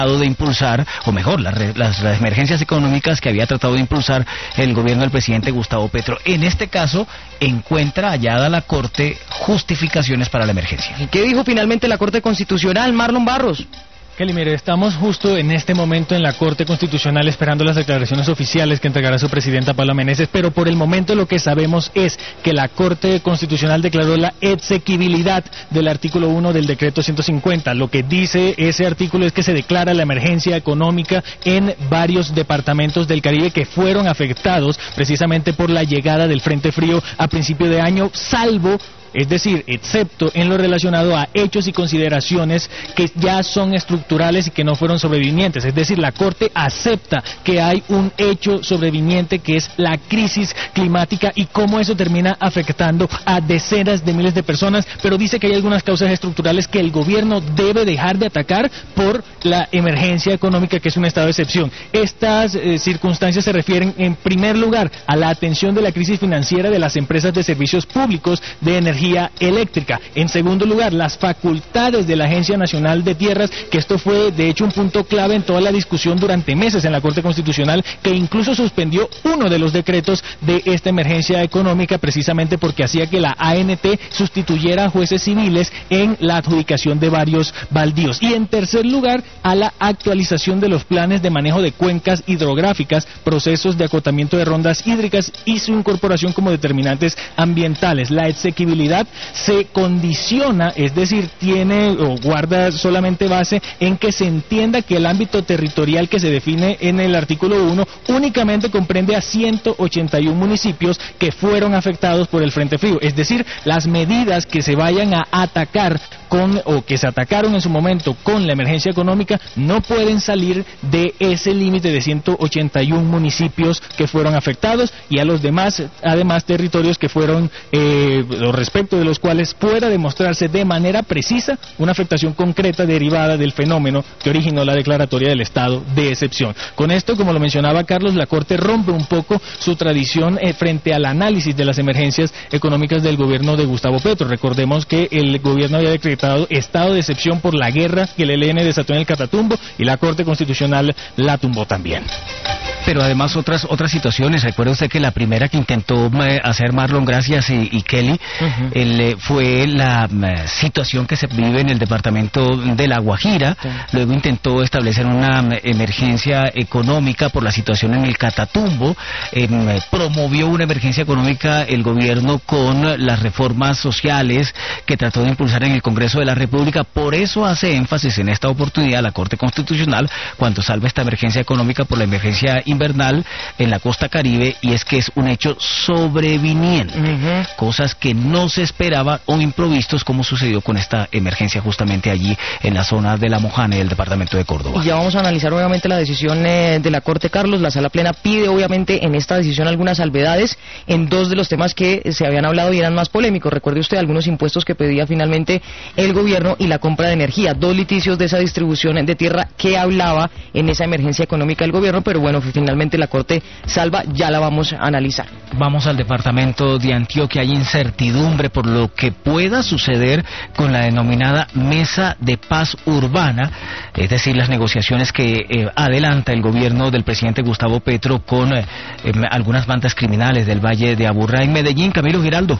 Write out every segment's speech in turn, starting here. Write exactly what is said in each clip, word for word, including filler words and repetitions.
de impulsar, o mejor, las, las, las emergencias económicas que había tratado de impulsar el gobierno del presidente Gustavo Petro. En este caso, encuentra hallada la Corte justificaciones para la emergencia. ¿Y qué dijo finalmente la Corte Constitucional, Marlon Barros? Kelly, mire, estamos justo en este momento en la Corte Constitucional esperando las declaraciones oficiales que entregará su presidenta Paula Meneses, pero por el momento lo que sabemos es que la Corte Constitucional declaró la exequibilidad del artículo uno del decreto ciento cincuenta. Lo que dice ese artículo es que se declara la emergencia económica en varios departamentos del Caribe que fueron afectados precisamente por la llegada del Frente Frío a principio de año, salvo, es decir, excepto en lo relacionado a hechos y consideraciones que ya son estructurales y que no fueron sobrevinientes. Es decir, la Corte acepta que hay un hecho sobreviniente que es la crisis climática y cómo eso termina afectando a decenas de miles de personas, pero dice que hay algunas causas estructurales que el gobierno debe dejar de atacar por la emergencia económica, que es un estado de excepción. Estas eh, circunstancias se refieren en primer lugar a la atención de la crisis financiera de las empresas de servicios públicos de energía eléctrica. En segundo lugar, las facultades de la Agencia Nacional de Tierras, que esto fue de hecho un punto clave en toda la discusión durante meses en la Corte Constitucional, que incluso suspendió uno de los decretos de esta emergencia económica precisamente porque hacía que la A N T sustituyera a jueces civiles en la adjudicación de varios baldíos. Y en tercer lugar, a la actualización de los planes de manejo de cuencas hidrográficas, procesos de acotamiento de rondas hídricas y su incorporación como determinantes ambientales. La exequibilidad se condiciona, es decir, tiene o guarda solamente base en que se entienda que el ámbito territorial que se define en el artículo uno únicamente comprende a ciento ochenta y uno municipios que fueron afectados por el Frente Frío, es decir, las medidas que se vayan a atacar con o que se atacaron en su momento con la emergencia económica no pueden salir de ese límite de ciento ochenta y uno municipios que fueron afectados y a los demás, además, territorios que fueron eh, respecto de los cuales pueda demostrarse de manera precisa una afectación concreta derivada del fenómeno que originó la declaratoria del estado de excepción. Con esto, como lo mencionaba Carlos, la Corte rompe un poco su tradición eh, frente al análisis de las emergencias económicas del gobierno de Gustavo Petro. Recordemos que el gobierno había decretado estado de excepción por la guerra que el E L N desató en el Catatumbo y la Corte Constitucional la tumbó también. Pero además otras otras situaciones, recuerda usted que la primera que intentó eh, hacer Marlon Gracias y, y Kelly uh-huh. el, eh, fue la eh, situación que se vive en el departamento de La Guajira, sí. Luego intentó establecer una eh, emergencia económica por la situación en el Catatumbo, eh, promovió una emergencia económica el gobierno con las reformas sociales que trató de impulsar en el Congreso de la República, por eso hace énfasis en esta oportunidad la Corte Constitucional cuando salva esta emergencia económica por la emergencia invernal en la costa Caribe, y es que es un hecho sobreviniente, uh-huh. Cosas que no se esperaba o improvistos como sucedió con esta emergencia justamente allí en la zona de La Mojana y el departamento de Córdoba. Y ya vamos a analizar obviamente la decisión eh, de la Corte, Carlos. La Sala Plena pide obviamente en esta decisión algunas salvedades en dos de los temas que se habían hablado y eran más polémicos. Recuerde usted algunos impuestos que pedía finalmente el gobierno y la compra de energía, dos litigios de esa distribución de tierra que hablaba en esa emergencia económica del gobierno, pero bueno, finalmente la Corte salva, ya la vamos a analizar. Vamos al departamento de Antioquia. Hay incertidumbre por lo que pueda suceder con la denominada Mesa de Paz Urbana, es decir, las negociaciones que eh, adelanta el gobierno del presidente Gustavo Petro con eh, eh, algunas bandas criminales del Valle de Aburrá en Medellín. Camilo Giraldo.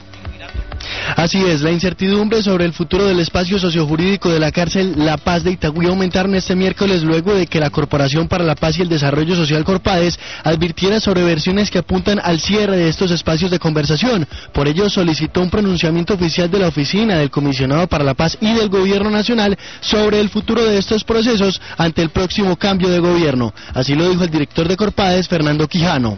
Así es, la incertidumbre sobre el futuro del espacio sociojurídico de la cárcel La Paz de Itagüí aumentaron este miércoles luego de que la Corporación para la Paz y el Desarrollo Social Corpades advirtiera sobre versiones que apuntan al cierre de estos espacios de conversación. Por ello solicitó un pronunciamiento oficial de la Oficina del Comisionado para la Paz y del Gobierno Nacional sobre el futuro de estos procesos ante el próximo cambio de gobierno. Así lo dijo el director de Corpades, Fernando Quijano.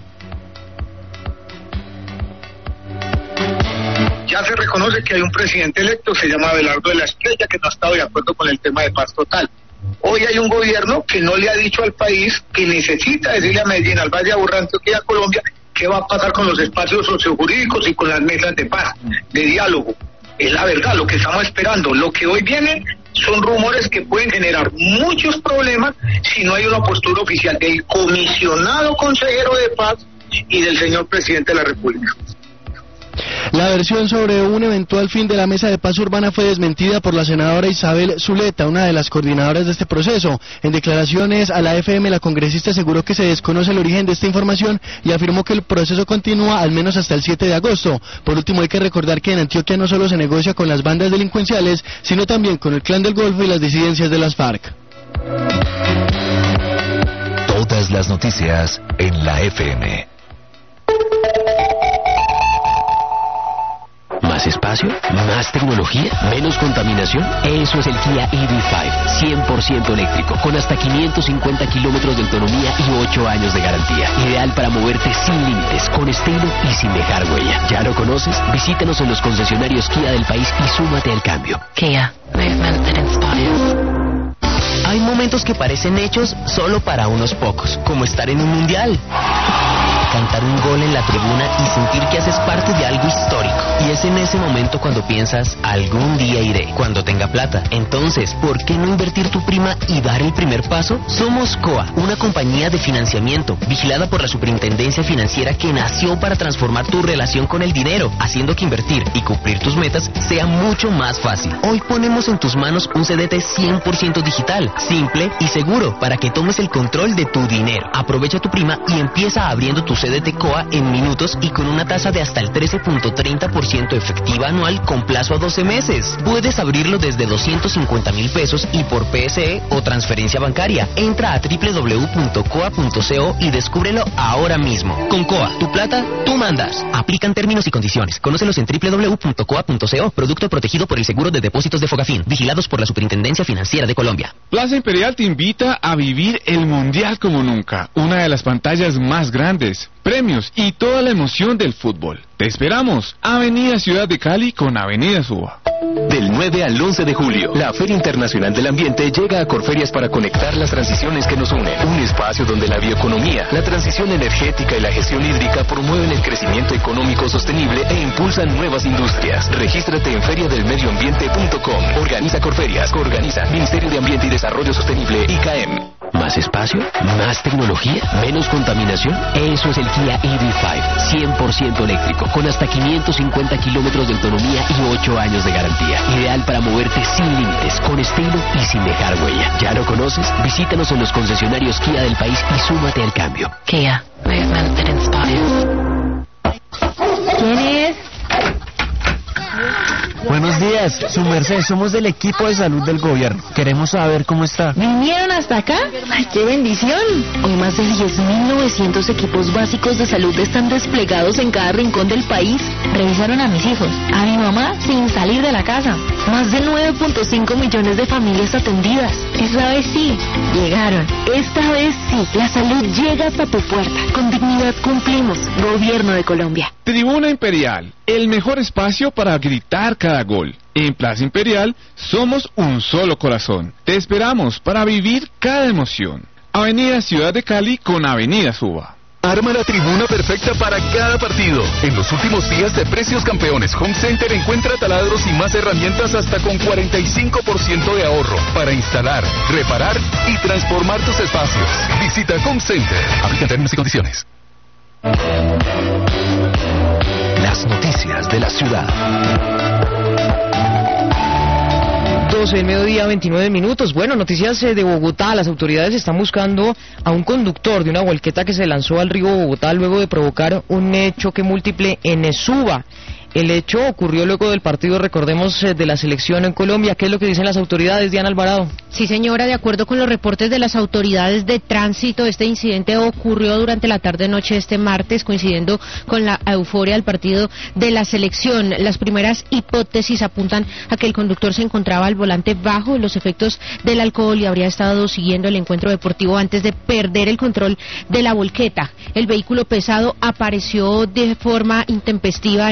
Ya se reconoce que hay un presidente electo, se llama Abelardo de la Estrella, que no ha estado de acuerdo con el tema de paz total. Hoy hay un gobierno que no le ha dicho al país que necesita decirle a Medellín, al Valle de Aburrá, Antioquia, Colombia, qué va a pasar con los espacios sociojurídicos y con las mesas de paz, de diálogo. Es la verdad, lo que estamos esperando. Lo que hoy viene son rumores que pueden generar muchos problemas si no hay una postura oficial del comisionado consejero de paz y del señor presidente de la República. La versión sobre un eventual fin de la mesa de paz urbana fue desmentida por la senadora Isabel Zuleta, una de las coordinadoras de este proceso. En declaraciones a la F M, la congresista aseguró que se desconoce el origen de esta información y afirmó que el proceso continúa al menos hasta el siete de agosto. Por último, hay que recordar que en Antioquia no solo se negocia con las bandas delincuenciales, sino también con el Clan del Golfo y las disidencias de las FARC. Todas las noticias en la F M. ¿Más espacio? ¿Más tecnología? ¿Menos contaminación? Eso es el Kia E V cinco, cien por ciento eléctrico, con hasta quinientos cincuenta kilómetros de autonomía y ocho años de garantía. Ideal para moverte sin límites, con estilo y sin dejar huella. ¿Ya lo conoces? Visítanos en los concesionarios Kia del país y súmate al cambio. Kia, movement that inspires. Hay momentos que parecen hechos solo para unos pocos, como estar en un mundial, cantar un gol en la tribuna y sentir que haces parte de algo histórico. Y es en ese momento cuando piensas, algún día iré, cuando tenga plata. Entonces, ¿por qué no invertir tu prima y dar el primer paso? Somos C O A, una compañía de financiamiento, vigilada por la Superintendencia Financiera, que nació para transformar tu relación con el dinero, haciendo que invertir y cumplir tus metas sea mucho más fácil. Hoy ponemos en tus manos un C D T cien por ciento digital, simple y seguro, para que tomes el control de tu dinero. Aprovecha tu prima y empieza abriendo tu C D T C O A en minutos y con una tasa de hasta el trece punto treinta por ciento efectiva anual con plazo a doce meses. Puedes abrirlo desde doscientos cincuenta mil pesos y por P S E o transferencia bancaria. Entra a doble u doble u doble u punto coa punto co y descúbrelo ahora mismo. Con C O A, tu plata, tú mandas. Aplican términos y condiciones. Conócelos en doble u doble u doble u punto coa punto co. Producto protegido por el Seguro de Depósitos de Fogafín. Vigilados por la Superintendencia Financiera de Colombia. Plaza Imperial te invita a vivir el Mundial como nunca. Una de las pantallas más grandes, premios y toda la emoción del fútbol. Te esperamos. Avenida Ciudad de Cali con Avenida Suba. Del nueve al once de julio, la Feria Internacional del Ambiente llega a Corferias para conectar las transiciones que nos unen. Un espacio donde la bioeconomía, la transición energética y la gestión hídrica promueven el crecimiento económico sostenible e impulsan nuevas industrias. Regístrate en feria del medio ambiente punto com. Organiza Corferias. Organiza Ministerio de Ambiente y Desarrollo Sostenible, I C A E M. ¿Más espacio? ¿Más tecnología? ¿Menos contaminación? Eso es el Kia E V cinco, cien por ciento eléctrico, con hasta quinientos cincuenta kilómetros de autonomía y ocho años de garantía. Ideal para moverte sin límites, con estilo y sin dejar huella. ¿Ya lo conoces? Visítanos en los concesionarios Kia del país y súmate al cambio. Kia, movement that inspires. ¿Quién es? Buenos días, su merced, somos del equipo de salud del gobierno. Queremos saber cómo está. ¿Vinieron hasta acá? ¡Ay, qué bendición! Hoy más de diez mil novecientos equipos básicos de salud están desplegados en cada rincón del país. Revisaron a mis hijos, a mi mamá, sin salir de la casa. Más de nueve punto cinco millones de familias atendidas. Esta vez sí, llegaron. Esta vez sí, la salud llega hasta tu puerta. Con dignidad cumplimos. Gobierno de Colombia. Tribuna Imperial, el mejor espacio para gritar cada gol. En Plaza Imperial somos un solo corazón. Te esperamos para vivir cada emoción. Avenida Ciudad de Cali con Avenida Suba. Arma la tribuna perfecta para cada partido. En los últimos días de Precios Campeones Home Center encuentra taladros y más herramientas hasta con cuarenta y cinco por ciento de ahorro para instalar, reparar y transformar tus espacios. Visita Home Center. Aplica términos y condiciones. Las noticias de la ciudad. doce del mediodía, veintinueve minutos. Bueno, noticias eh, de Bogotá. Las autoridades están buscando a un conductor de una volqueta que se lanzó al río Bogotá luego de provocar un eh, choque múltiple en eh, Suba. El hecho ocurrió luego del partido, recordemos, de la selección en Colombia. ¿Qué es lo que dicen las autoridades, Diana Alvarado? Sí, señora, de acuerdo con los reportes de las autoridades de tránsito, este incidente ocurrió durante la tarde-noche este martes, coincidiendo con la euforia del partido de la selección. Las primeras hipótesis apuntan a que el conductor se encontraba al volante bajo los efectos del alcohol y habría estado siguiendo el encuentro deportivo antes de perder el control de la volqueta. El vehículo pesado apareció de forma intempestiva en este sector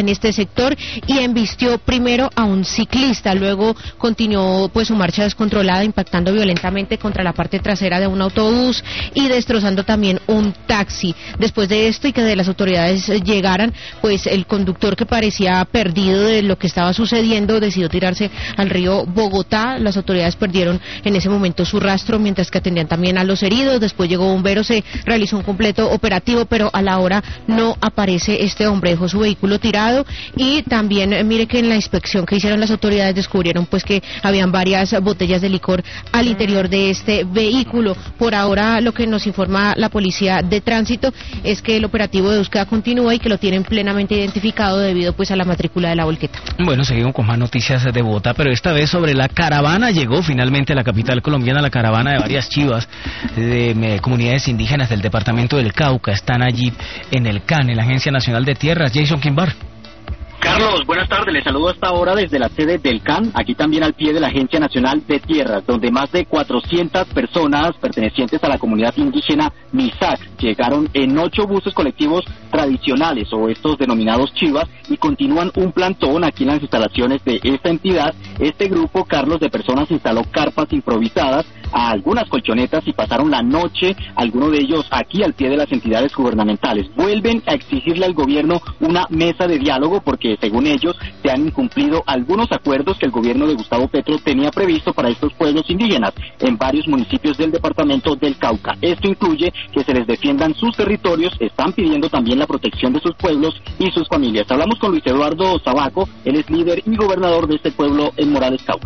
conductor y embistió primero a un ciclista, luego continuó pues su marcha descontrolada, impactando violentamente contra la parte trasera de un autobús y destrozando también un taxi. Después de esto y que de las autoridades llegaran, pues el conductor, que parecía perdido de lo que estaba sucediendo, decidió tirarse al río Bogotá. Las autoridades perdieron en ese momento su rastro mientras que atendían también a los heridos. Después llegó bomberos, se realizó un completo operativo, pero a la hora no aparece este hombre. Dejó su vehículo tirado y también eh, mire que en la inspección que hicieron las autoridades descubrieron pues que habían varias botellas de licor al interior de este vehículo. Por ahora lo que nos informa la policía de tránsito es que el operativo de búsqueda continúa y que lo tienen plenamente identificado debido pues a la matrícula de la volqueta. Bueno, seguimos con más noticias de Bogotá, pero esta vez sobre la caravana. Llegó finalmente a la capital colombiana la caravana de varias chivas de, de comunidades indígenas del departamento del Cauca. Están allí en el C A N, en la Agencia Nacional de Tierras. Jason Quimbar. Carlos, buenas tardes. Les saludo hasta ahora desde la sede del C A N, aquí también al pie de la Agencia Nacional de Tierras, donde más de cuatrocientas personas pertenecientes a la comunidad indígena Misak llegaron en ocho buses colectivos tradicionales, o estos denominados chivas, y continúan un plantón aquí en las instalaciones de esta entidad. Este grupo, Carlos, de personas instaló carpas improvisadas, a algunas colchonetas, y pasaron la noche, algunos de ellos aquí al pie de las entidades gubernamentales. Vuelven a exigirle al gobierno una mesa de diálogo porque, según ellos, se han incumplido algunos acuerdos que el gobierno de Gustavo Petro tenía previsto para estos pueblos indígenas en varios municipios del departamento del Cauca. Esto incluye que se les defiendan sus territorios, están pidiendo también la protección de sus pueblos y sus familias. Hablamos con Luis Eduardo Zabaco, él es líder y gobernador de este pueblo en Morales, Cauca.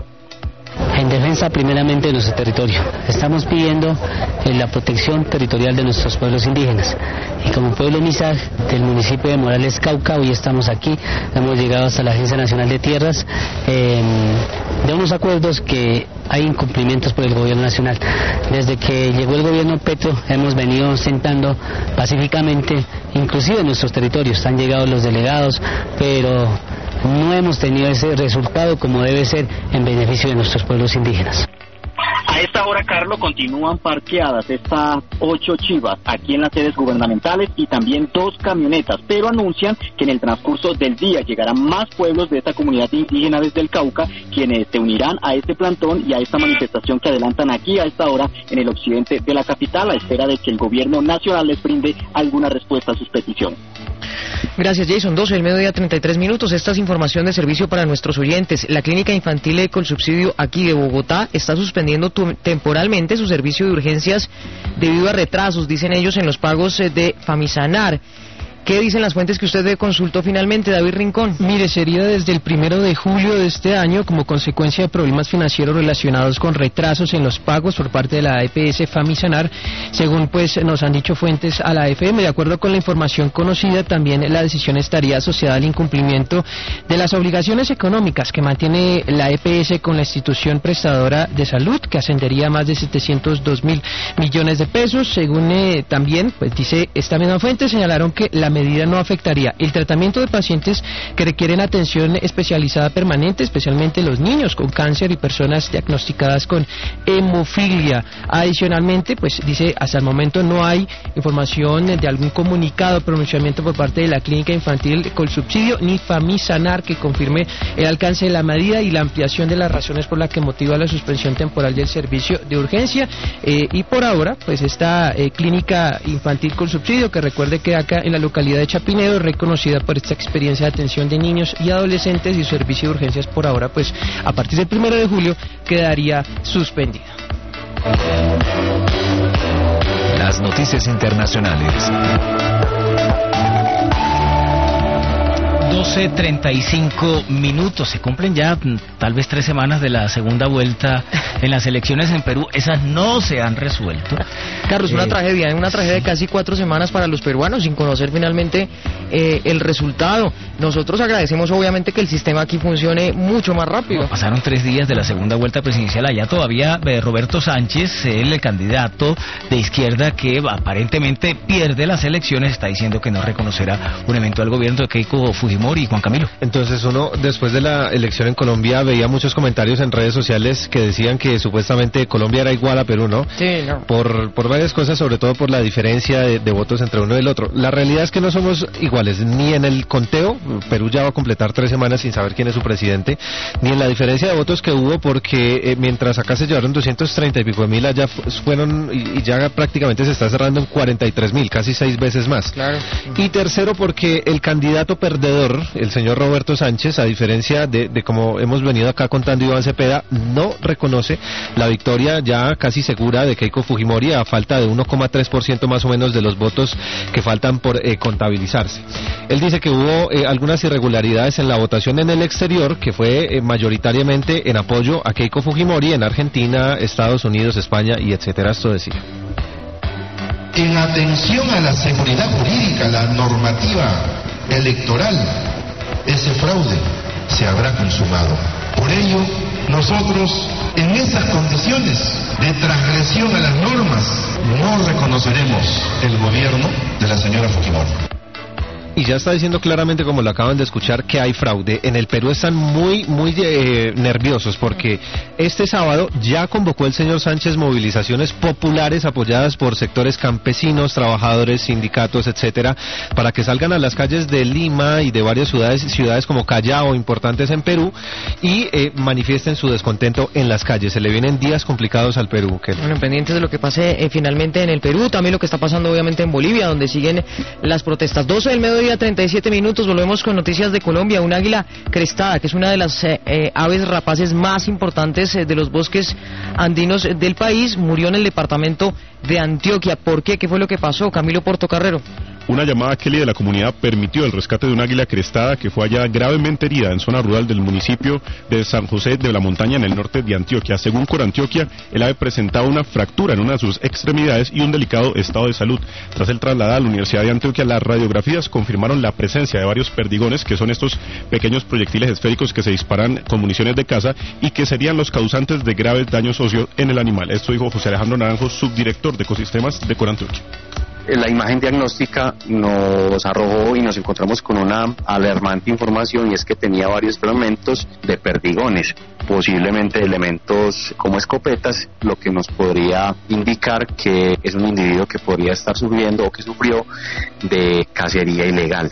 En defensa primeramente de nuestro territorio. Estamos pidiendo eh, la protección territorial de nuestros pueblos indígenas. Y como pueblo Misak del municipio de Morales, Cauca, hoy estamos aquí, hemos llegado hasta la Agencia Nacional de Tierras, eh, de unos acuerdos que hay incumplimientos por el gobierno nacional. Desde que llegó el gobierno Petro hemos venido sentando pacíficamente, inclusive en nuestros territorios. Han llegado los delegados, pero no hemos tenido ese resultado como debe ser en beneficio de nuestros pueblos indígenas. A esta hora, Carlos, continúan parqueadas estas ocho chivas aquí en las sedes gubernamentales y también dos camionetas, pero anuncian que en el transcurso del día llegarán más pueblos de esta comunidad indígena desde el Cauca, quienes se unirán a este plantón y a esta manifestación que adelantan aquí a esta hora en el occidente de la capital, a espera de que el gobierno nacional les brinde alguna respuesta a sus peticiones. Gracias, Jason. doce del mediodía, treinta y tres minutos. Esta es información de servicio para nuestros oyentes. La Clínica Infantil Ecolsubsidio aquí de Bogotá está suspendiendo temporalmente su servicio de urgencias debido a retrasos, dicen ellos, en los pagos de Famisanar. ¿Qué dicen las fuentes que usted consultó finalmente, David Rincón? Mire, sería desde el primero de julio de este año como consecuencia de problemas financieros relacionados con retrasos en los pagos por parte de la E P S Famisanar, según pues nos han dicho fuentes a la F M. De acuerdo con la información conocida, también la decisión estaría asociada al incumplimiento de las obligaciones económicas que mantiene la E P S con la institución prestadora de salud, que ascendería a más de setecientos dos mil millones de pesos. Según eh, también, pues dice esta misma fuente, señalaron que la medida no afectaría el tratamiento de pacientes que requieren atención especializada permanente, especialmente los niños con cáncer y personas diagnosticadas con hemofilia. Adicionalmente, pues dice, hasta el momento no hay información de algún comunicado o pronunciamiento por parte de la Clínica Infantil Ecolsubsidio ni Famisanar que confirme el alcance de la medida y la ampliación de las razones por las que motiva la suspensión temporal del servicio de urgencia. Eh, y por ahora, pues esta eh, Clínica Infantil Colsubsidio, que recuerde que acá en la localidad de Chapinero, reconocida por esta experiencia de atención de niños y adolescentes, y su servicio de urgencias por ahora, pues a partir del primero de julio quedaría suspendido. Las noticias internacionales. doce treinta y cinco minutos. Se cumplen ya tal vez tres semanas de la segunda vuelta en las elecciones en Perú. Esas no se han resuelto. Carlos, una eh, tragedia, una tragedia de casi cuatro semanas para los peruanos sin conocer finalmente eh, el resultado. Nosotros agradecemos obviamente que el sistema aquí funcione mucho más rápido. Bueno, pasaron tres días de la segunda vuelta presidencial. Allá todavía eh, Roberto Sánchez, el candidato de izquierda que aparentemente pierde las elecciones, está diciendo que no reconocerá un eventual gobierno de Keiko Fujimori y Juan Camilo. Entonces uno, después de la elección en Colombia, veía muchos comentarios en redes sociales que decían que supuestamente Colombia era igual a Perú, ¿no? Sí, no. Por, por varias cosas, sobre todo por la diferencia de, de votos entre uno y el otro. La realidad es que no somos igual iguales, ni en el conteo, Perú ya va a completar tres semanas sin saber quién es su presidente, ni en la diferencia de votos que hubo, porque eh, mientras acá se llevaron doscientos treinta y pico de mil, allá fueron, y, y ya prácticamente se está cerrando en cuarenta y tres mil, casi seis veces más. Claro. Y tercero, porque el candidato perdedor, el señor Roberto Sánchez, a diferencia de, de como hemos venido acá contando Iván Cepeda, no reconoce la victoria ya casi segura de Keiko Fujimori a falta de uno coma tres por ciento más o menos de los votos que faltan por eh, contabilizarse. Él dice que hubo eh, algunas irregularidades en la votación en el exterior, que fue eh, mayoritariamente en apoyo a Keiko Fujimori en Argentina, Estados Unidos, España y etcétera. Esto decía: en atención a la seguridad jurídica, la normativa electoral, ese fraude se habrá consumado. Por ello, nosotros, en esas condiciones de transgresión a las normas, no reconoceremos el gobierno de la señora Fujimori. Y ya está diciendo claramente, como lo acaban de escuchar, que hay fraude. En el Perú están muy, muy eh, nerviosos porque este sábado ya convocó el señor Sánchez movilizaciones populares apoyadas por sectores campesinos, trabajadores, sindicatos, etcétera, para que salgan a las calles de Lima y de varias ciudades, ciudades como Callao, importantes en Perú, y eh, manifiesten su descontento en las calles. Se le vienen días complicados al Perú. Que... Bueno, pendientes de lo que pase eh, finalmente en el Perú, también lo que está pasando obviamente en Bolivia, donde siguen las protestas. doce del mediodía, treinta y siete minutos, volvemos con noticias de Colombia. Un águila crestada, que es una de las eh, eh, aves rapaces más importantes eh, de los bosques andinos del país, murió en el departamento de Antioquia. ¿Por qué? ¿Qué fue lo que pasó? Camilo Portocarrero. Una llamada Kelly de la comunidad permitió el rescate de un águila crestada que fue hallada gravemente herida en zona rural del municipio de San José de la Montaña, en el norte de Antioquia. Según Corantioquia, el ave presentaba una fractura en una de sus extremidades y un delicado estado de salud. Tras el traslado a la Universidad de Antioquia, las radiografías confirmaron la presencia de varios perdigones, que son estos pequeños proyectiles esféricos que se disparan con municiones de caza y que serían los causantes de graves daños óseos en el animal. Esto dijo José Alejandro Naranjo, subdirector de ecosistemas de Corantioquia. La imagen diagnóstica nos arrojó y nos encontramos con una alarmante información, y es que tenía varios fragmentos de perdigones, posiblemente elementos como escopetas, lo que nos podría indicar que es un individuo que podría estar sufriendo o que sufrió de cacería ilegal.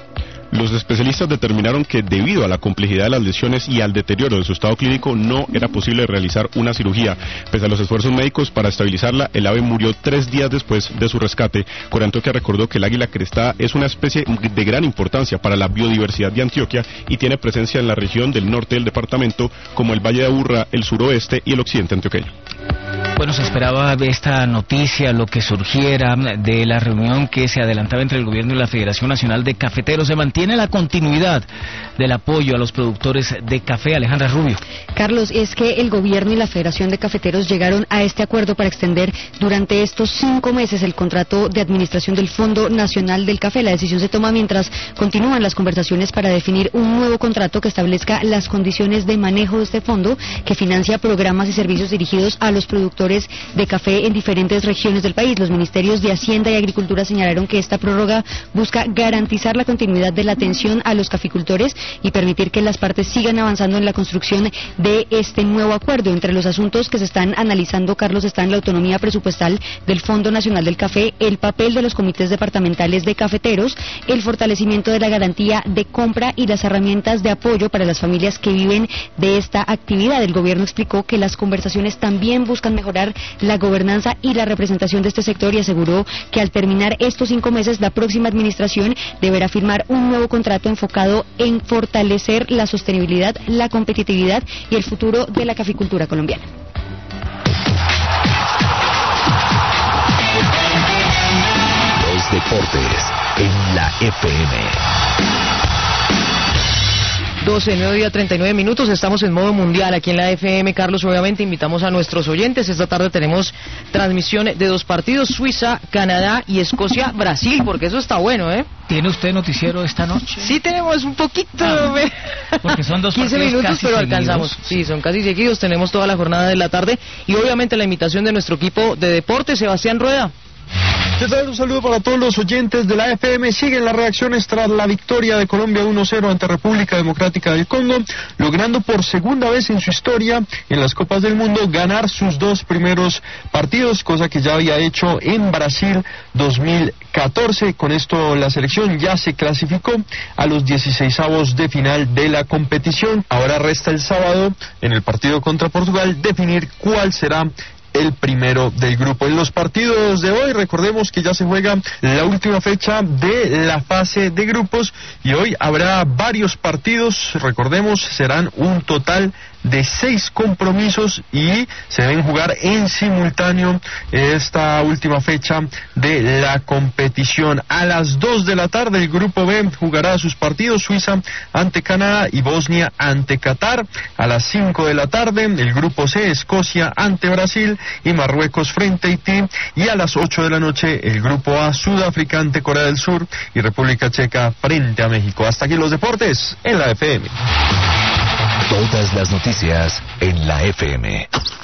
Los especialistas determinaron que debido a la complejidad de las lesiones y al deterioro de su estado clínico no era posible realizar una cirugía. Pese a los esfuerzos médicos para estabilizarla, el ave murió tres días después de su rescate. Corantioquia recordó que el águila crestada es una especie de gran importancia para la biodiversidad de Antioquia y tiene presencia en la región del norte del departamento, como el Valle de Aburrá, el suroeste y el occidente antioqueño. Bueno, se esperaba esta noticia, lo que surgiera de la reunión que se adelantaba entre el gobierno y la Federación Nacional de Cafeteros. Se mantiene la continuidad del apoyo a los productores de café. Alejandra Rubio. Carlos, es que el gobierno y la Federación de Cafeteros llegaron a este acuerdo para extender durante estos cinco meses el contrato de administración del Fondo Nacional del Café. La decisión se toma mientras continúan las conversaciones para definir un nuevo contrato que establezca las condiciones de manejo de este fondo, que financia programas y servicios dirigidos a los productores de café en diferentes regiones del país. Los ministerios de Hacienda y Agricultura señalaron que esta prórroga busca garantizar la continuidad de la atención a los caficultores y permitir que las partes sigan avanzando en la construcción de este nuevo acuerdo. Entre los asuntos que se están analizando, Carlos, están la autonomía presupuestal del Fondo Nacional del Café, el papel de los comités departamentales de cafeteros, el fortalecimiento de la garantía de compra y las herramientas de apoyo para las familias que viven de esta actividad. El gobierno explicó que las conversaciones también buscan mejorar la gobernanza y la representación de este sector, y aseguró que al terminar estos cinco meses, la próxima administración deberá firmar un nuevo contrato enfocado en fortalecer la sostenibilidad, la competitividad y el futuro de la caficultura colombiana. Los deportes en la F M. doce, mediodía, treinta y nueve minutos, estamos en modo mundial aquí en la F M. Carlos, obviamente invitamos a nuestros oyentes. Esta tarde tenemos transmisión de dos partidos: Suiza, Canadá y Escocia, Brasil, porque eso está bueno, ¿eh? ¿Tiene usted noticiero esta noche? Sí, tenemos un poquito, ah, porque son dos quince minutos, casi pero seguidos. Alcanzamos. Sí, son casi seguidos, tenemos toda la jornada de la tarde y obviamente la invitación de nuestro equipo de deporte, Sebastián Rueda. ¿Qué tal? Un saludo para todos los oyentes de la F M. Siguen las reacciones tras la victoria de Colombia uno cero ante República Democrática del Congo, logrando por segunda vez en su historia en las Copas del Mundo ganar sus dos primeros partidos, cosa que ya había hecho en Brasil dos mil catorce. Con esto la selección ya se clasificó a los dieciseisavos de final de la competición. Ahora resta el sábado en el partido contra Portugal definir cuál será el primero del grupo. En los partidos de hoy, recordemos que ya se juega la última fecha de la fase de grupos y hoy habrá varios partidos, recordemos, serán un total de seis compromisos y se deben jugar en simultáneo esta última fecha de la competición. A las dos de la tarde el grupo B jugará sus partidos, Suiza ante Canadá y Bosnia ante Qatar. A las cinco de la tarde el grupo C, Escocia ante Brasil y Marruecos frente a Haití, y a las ocho de la noche el grupo A, Sudáfrica ante Corea del Sur y República Checa frente a México. Hasta aquí los deportes en la F M. Todas las noticias en la F M.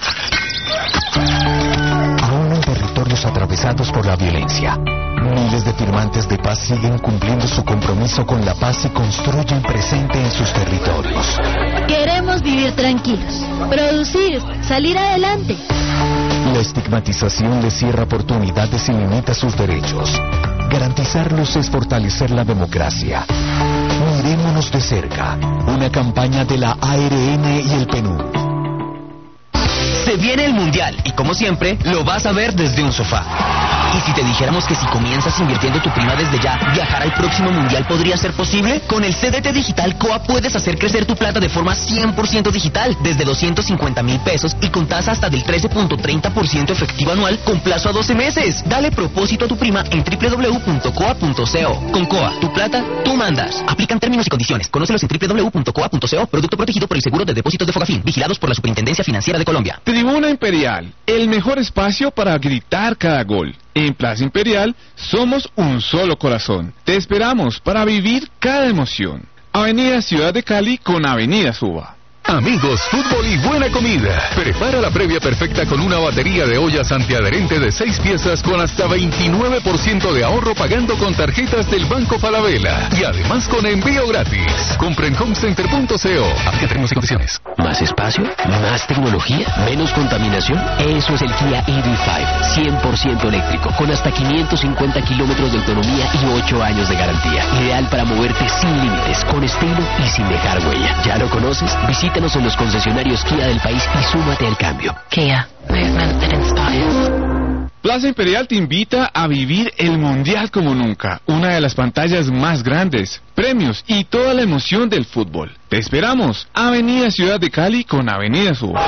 Aún en territorios atravesados por la violencia, miles de firmantes de paz siguen cumpliendo su compromiso con la paz y construyen presente en sus territorios. Queremos vivir tranquilos, producir, salir adelante. La estigmatización les cierra oportunidades y limita sus derechos. Garantizarlos es fortalecer la democracia. Mirémonos de cerca. Una campaña de la A R N y el P N U D. Se viene el Mundial y como siempre lo vas a ver desde un sofá. ¿Y si te dijéramos que si comienzas invirtiendo tu prima desde ya, viajar al próximo Mundial podría ser posible? Con el C D T Digital C O A puedes hacer crecer tu plata de forma cien por ciento digital, desde doscientos cincuenta mil pesos y con tasa hasta del trece punto treinta por ciento efectivo anual con plazo a doce meses. Dale propósito a tu prima en doble u doble u doble u punto coa punto co. Con C O A, tu plata, tú mandas. Aplican términos y condiciones. Conócelos en doble u doble u doble u punto coa punto co. Producto protegido por el Seguro de Depósitos de Fogafín, vigilados por la Superintendencia Financiera de Colombia. Tribuna Imperial, el mejor espacio para gritar cada gol. En Plaza Imperial somos un solo corazón. Te esperamos para vivir cada emoción. Avenida Ciudad de Cali con Avenida Suba. Amigos, fútbol y buena comida. Prepara la previa perfecta con una batería de ollas antiadherente de seis piezas con hasta veintinueve por ciento de ahorro pagando con tarjetas del Banco Falabella. Y además con envío gratis. Compra en homecenter punto co. Aplica términos y condiciones. ¿Más espacio? ¿Más tecnología? ¿Menos contaminación? Eso es el Kia E V cinco, cien por ciento eléctrico, con hasta quinientos cincuenta kilómetros de autonomía y ocho años de garantía. Ideal para moverte sin límites, con estilo y sin dejar huella. ¿Ya lo conoces? Visítanos en los concesionarios Kia del país y súmate al cambio. Kia, movement that inspires. Plaza Imperial te invita a vivir el Mundial como nunca. Una de las pantallas más grandes, premios y toda la emoción del fútbol. Te esperamos. Avenida Ciudad de Cali con Avenida Suba.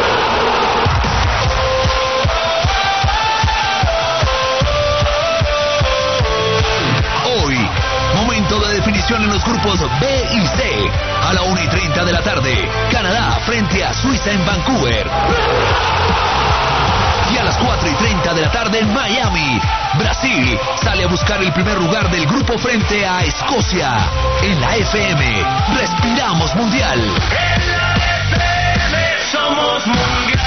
Hoy, momento de definición en los grupos B y C. A la una y treinta de la tarde, Canadá frente a Suiza en Vancouver. Y a las cuatro y treinta de la tarde en Miami, Brasil sale a buscar el primer lugar del grupo frente a Escocia. En la F M, respiramos Mundial. En la F M, somos Mundial.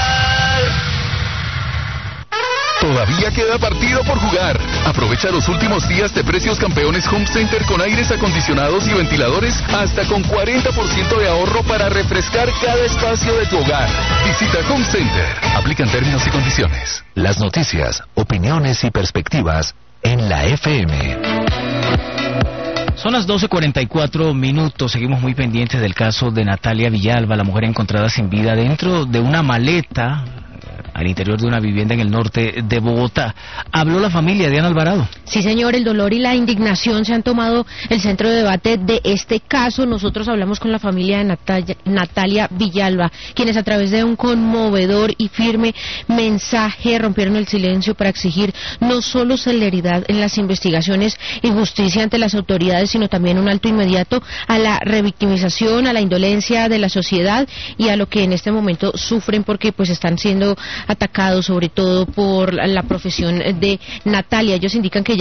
Todavía queda partido por jugar. Aprovecha los últimos días de precios campeones Home Center con aires acondicionados y ventiladores hasta con cuarenta por ciento de ahorro para refrescar cada espacio de tu hogar. Visita Home Center. Aplican términos y condiciones. Las noticias, opiniones y perspectivas en la F M. Son las doce cuarenta y cuatro minutos. Seguimos muy pendientes del caso de Natalia Villalba, la mujer encontrada sin vida dentro de una maleta al interior de una vivienda en el norte de Bogotá. Habló la familia, Diana Alvarado. Sí, señor, el dolor y la indignación se han tomado el centro de debate de este caso. Nosotros hablamos con la familia de Natalia, Natalia Villalba, quienes a través de un conmovedor y firme mensaje rompieron el silencio para exigir no solo celeridad en las investigaciones y justicia ante las autoridades, sino también un alto inmediato a la revictimización, a la indolencia de la sociedad y a lo que en este momento sufren porque pues están siendo atacados sobre todo por la profesión de Natalia. Ellos indican que ya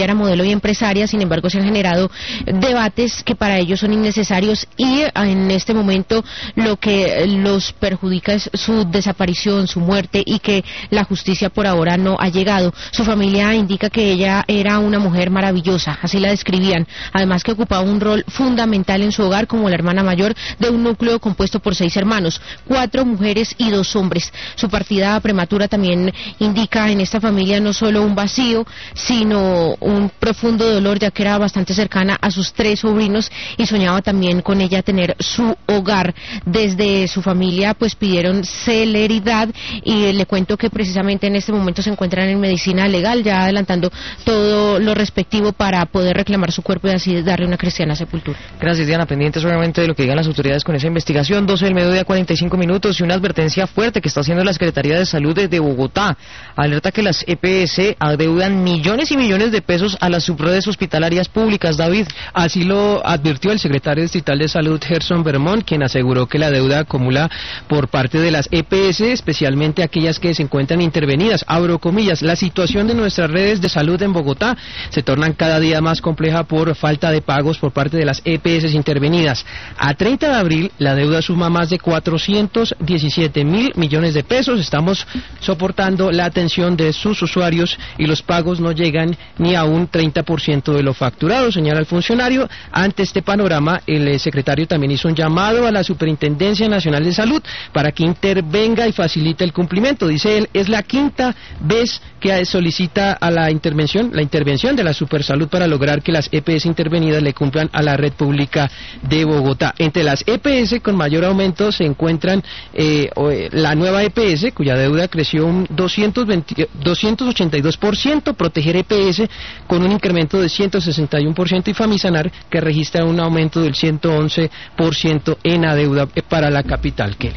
ella era modelo y empresaria, sin embargo se han generado debates que para ellos son innecesarios y en este momento lo que los perjudica es su desaparición, su muerte y que la justicia por ahora no ha llegado. Su familia indica que ella era una mujer maravillosa, así la describían, además que ocupaba un rol fundamental en su hogar como la hermana mayor de un núcleo compuesto por seis hermanos, cuatro mujeres y dos hombres. Su partida prematura también indica en esta familia no solo un vacío, sino un profundo dolor, ya que era bastante cercana a sus tres sobrinos y soñaba también con ella tener su hogar. Desde su familia pues pidieron celeridad y le cuento que precisamente en este momento se encuentran en medicina legal, ya adelantando todo lo respectivo para poder reclamar su cuerpo y así darle una cristiana sepultura. Gracias, Diana. Pendientes obviamente de lo que digan las autoridades con esa investigación. doce del mediodía, cuarenta y cinco minutos, y una advertencia fuerte que está haciendo la Secretaría de Salud de Bogotá. Alerta que las E P S adeudan millones y millones de pesos a las subredes hospitalarias públicas. David. Así lo advirtió el secretario distrital de Salud, Gerson Vermont, quien aseguró que la deuda acumula por parte de las E P S, especialmente aquellas que se encuentran intervenidas. Abro comillas, la situación de nuestras redes de salud en Bogotá se torna cada día más compleja por falta de pagos por parte de las E P S intervenidas. A treinta de abril, la deuda suma más de cuatrocientos diecisiete mil millones de pesos. Estamos soportando la atención de sus usuarios y los pagos no llegan ni a un treinta por ciento de lo facturado, señala el funcionario. Ante este panorama, el secretario también hizo un llamado a la Superintendencia Nacional de Salud para que intervenga y facilite el cumplimiento. Dice él, es la quinta vez que solicita a la intervención, la intervención de la Supersalud para lograr que las E P S intervenidas le cumplan a la red pública de Bogotá. Entre las E P S con mayor aumento se encuentran eh, la nueva E P S, cuya deuda creció un doscientos veinte, doscientos ochenta y dos por ciento, Proteger E P S con un incremento de ciento sesenta y uno por ciento y Famisanar, que registra un aumento del ciento once por ciento en la deuda para la capital, Kelly.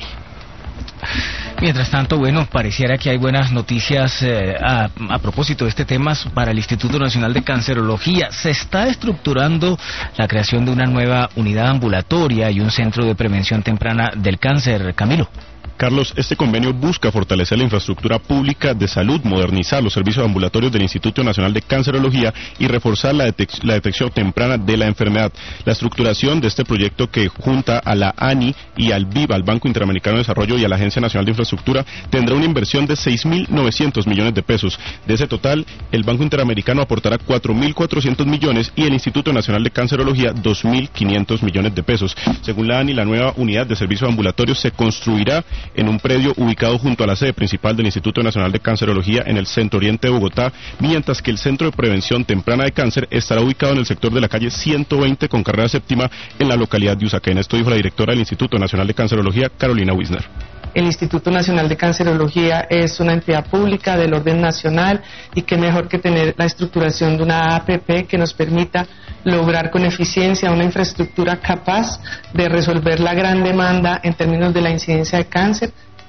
Mientras tanto, bueno, pareciera que hay buenas noticias eh, a, a propósito de este tema para el Instituto Nacional de Cancerología. Se está estructurando la creación de una nueva unidad ambulatoria y un centro de prevención temprana del cáncer. Camilo. Carlos, este convenio busca fortalecer la infraestructura pública de salud, modernizar los servicios ambulatorios del Instituto Nacional de Cancerología y reforzar la, detec la detección temprana de la enfermedad. La estructuración de este proyecto, que junta a la A N I y al B I V, al Banco Interamericano de Desarrollo y a la Agencia Nacional de Infraestructura, tendrá una inversión de seis mil novecientos millones de pesos. De ese total, el Banco Interamericano aportará cuatro mil cuatrocientos millones y el Instituto Nacional de Cancerología dos mil quinientos millones de pesos. Según la A N I, la nueva unidad de servicios ambulatorios se construirá en un predio ubicado junto a la sede principal del Instituto Nacional de Cancerología en el centro oriente de Bogotá, mientras que el Centro de Prevención Temprana de Cáncer estará ubicado en el sector de la calle ciento veinte con carrera séptima en la localidad de Usaquén. Esto dijo la directora del Instituto Nacional de Cancerología, Carolina Wisner. El Instituto Nacional de Cancerología es una entidad pública del orden nacional y qué mejor que tener la estructuración de una A P P que nos permita lograr con eficiencia una infraestructura capaz de resolver la gran demanda en términos de la incidencia de cáncer.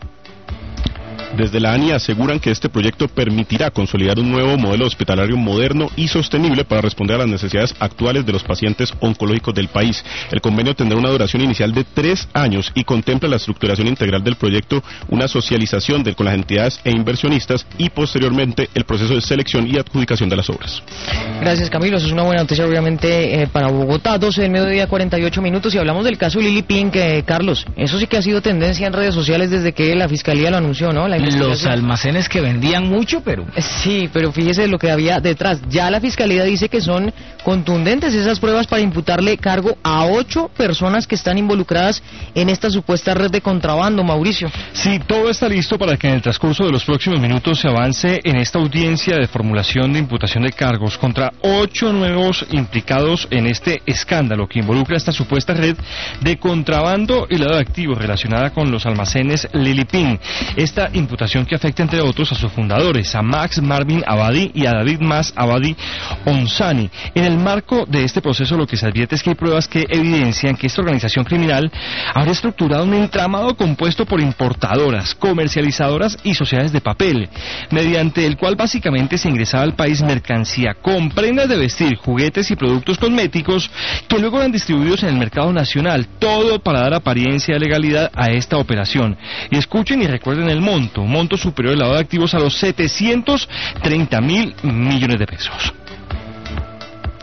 Desde la A N I aseguran que este proyecto permitirá consolidar un nuevo modelo hospitalario moderno y sostenible para responder a las necesidades actuales de los pacientes oncológicos del país. El convenio tendrá una duración inicial de tres años y contempla la estructuración integral del proyecto, una socialización de, con las entidades e inversionistas y posteriormente el proceso de selección y adjudicación de las obras. Gracias, Camilo. Eso es una buena noticia obviamente eh, para Bogotá. doce del mediodía, cuarenta y ocho minutos, y hablamos del caso Lili Pink, eh, Carlos. Eso sí que ha sido tendencia en redes sociales desde que la Fiscalía lo anunció, ¿no? La Los almacenes que vendían mucho, pero... Sí, pero fíjese lo que había detrás. Ya la Fiscalía dice que son contundentes esas pruebas para imputarle cargo a ocho personas que están involucradas en esta supuesta red de contrabando, Mauricio. Sí, todo está listo para que en el transcurso de los próximos minutos se avance en esta audiencia de formulación de imputación de cargos contra ocho nuevos implicados en este escándalo que involucra esta supuesta red de contrabando y lavado de activos relacionada con los almacenes Lili Pink. Esta imputación que afecta entre otros a sus fundadores, a Max Marvin Abadi y a David Mas Abadi Onsani. En el marco de este proceso lo que se advierte es que hay pruebas que evidencian que esta organización criminal habría estructurado un entramado compuesto por importadoras, comercializadoras y sociedades de papel, mediante el cual básicamente se ingresaba al país mercancía con prendas de vestir, juguetes y productos cosméticos que luego eran distribuidos en el mercado nacional, todo para dar apariencia de legalidad a esta operación. Y escuchen y recuerden el monto, un monto superior al lavado de activos a los setecientos treinta mil millones de pesos.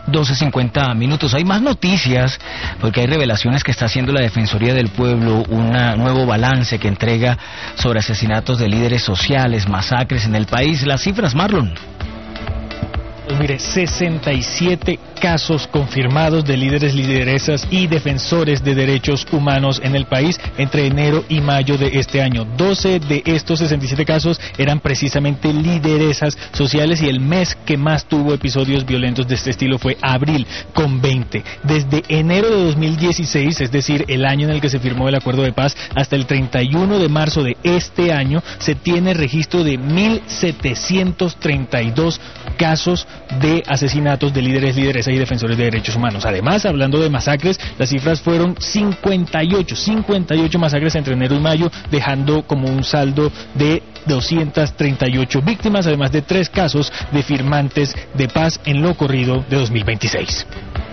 doce cincuenta minutos. Hay más noticias porque hay revelaciones que está haciendo la Defensoría del Pueblo, un nuevo balance que entrega sobre asesinatos de líderes sociales, masacres en el país. Las cifras, Marlon. Pues mire, sesenta y siete casos confirmados de líderes, lideresas y defensores de derechos humanos en el país entre enero y mayo de este año. doce de estos sesenta y siete casos eran precisamente lideresas sociales y el mes que más tuvo episodios violentos de este estilo fue abril, con veinte. Desde enero de dos mil dieciséis, es decir, el año en el que se firmó el acuerdo de paz, hasta el treinta y uno de marzo de este año, se tiene registro de mil setecientos treinta y dos casos de asesinatos de líderes, lideresas y defensores de derechos humanos. Además, hablando de masacres, las cifras fueron cincuenta y ocho, cincuenta y ocho masacres entre enero y mayo, dejando como un saldo de doscientas treinta y ocho víctimas, además de tres casos de firmantes de paz en lo corrido de dos mil veintiséis.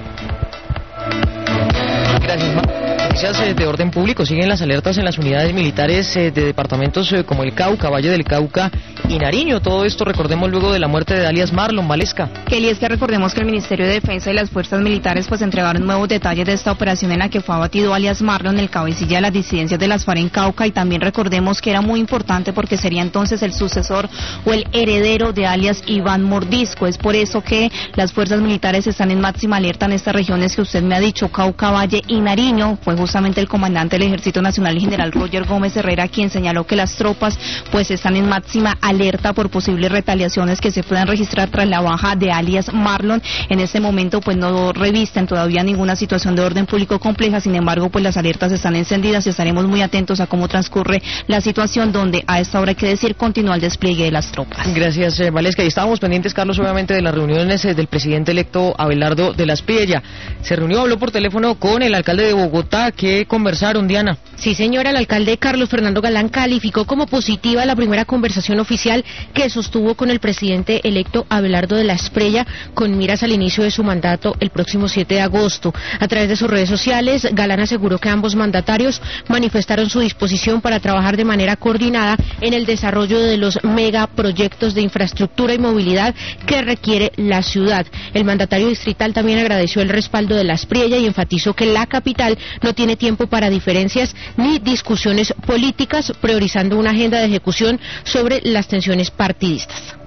Gracias, Noticias de orden público. Siguen las alertas en las unidades militares de departamentos como el Cauca, Valle del Cauca y Nariño. Todo esto, recordemos, luego de la muerte de alias Marlon. Valesca. Kelly, es que recordemos que el Ministerio de Defensa y las fuerzas militares pues entregaron nuevos detalles de esta operación en la que fue abatido alias Marlon, el cabecilla de las disidencias de las FARC en Cauca, y también recordemos que era muy importante porque sería entonces el sucesor o el heredero de alias Iván Mordisco. Es por eso que las fuerzas militares están en máxima alerta en estas regiones que usted me ha dicho, Cauca, Valle y Nariño. Fue justamente el comandante del Ejército Nacional, el general Roger Gómez Herrera, quien señaló que las tropas pues están en máxima alerta por posibles retaliaciones que se puedan registrar tras la baja de alias Marlon. En este momento pues no revisten todavía ninguna situación de orden público compleja, sin embargo pues las alertas están encendidas y estaremos muy atentos a cómo transcurre la situación, donde a esta hora hay que decir continúa el despliegue de las tropas. Gracias, eh, Valesca. Y estábamos pendientes, Carlos, obviamente de las reuniones eh, del presidente electo Abelardo de la Espriella. Se reunió, habló por teléfono con el alcalde de Bogotá. ¿Qué conversaron, Diana? Sí, señora, el alcalde Carlos Fernando Galán calificó como positiva la primera conversación oficial que sostuvo con el presidente electo Abelardo de la Espriella con miras al inicio de su mandato el próximo siete de agosto. A través de sus redes sociales, Galán aseguró que ambos mandatarios manifestaron su disposición para trabajar de manera coordinada en el desarrollo de los megaproyectos de infraestructura y movilidad que requiere la ciudad. El mandatario distrital también agradeció el respaldo de la Espriella y enfatizó que la capital no tiene tiempo para diferencias ni discusiones políticas, priorizando una agenda de ejecución sobre las tensiones partidistas.